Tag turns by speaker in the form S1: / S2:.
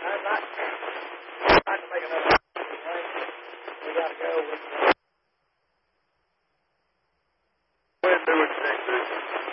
S1: I'd like to make another. We got to go with.
S2: Go ahead and do what you need to.